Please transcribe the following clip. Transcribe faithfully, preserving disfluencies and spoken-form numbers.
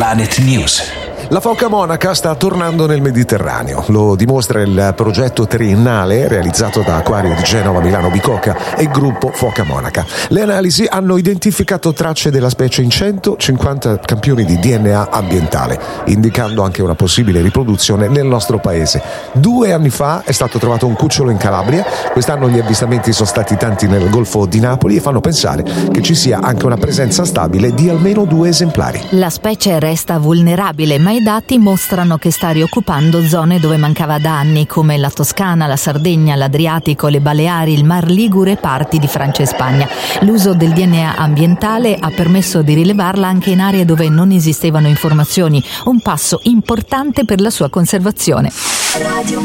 Planet News. La foca monaca sta tornando nel Mediterraneo, lo dimostra il progetto triennale realizzato da Acquario di Genova, Milano Bicocca e il gruppo Foca Monaca. Le analisi hanno identificato tracce della specie in centocinquanta campioni di D N A ambientale, indicando anche una possibile riproduzione nel nostro paese. Due anni fa è stato trovato un cucciolo in Calabria, quest'anno gli avvistamenti sono stati tanti nel Golfo di Napoli e fanno pensare che ci sia anche una presenza stabile di almeno due esemplari. La specie resta vulnerabile, ma i dati mostrano che sta rioccupando zone dove mancava da anni, come la Toscana, la Sardegna, l'Adriatico, le Baleari, il Mar Ligure e parti di Francia e Spagna. L'uso del D N A ambientale ha permesso di rilevarla anche in aree dove non esistevano informazioni, un passo importante per la sua conservazione. Radio